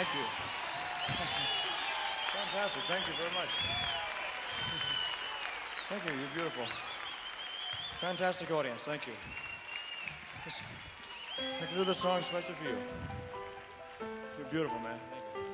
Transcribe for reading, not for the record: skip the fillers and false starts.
Thank you. Fantastic. Thank you very much. Thank you. You're beautiful. Fantastic audience. Thank you. I can do this song especially for you. You're beautiful, man. Thank you.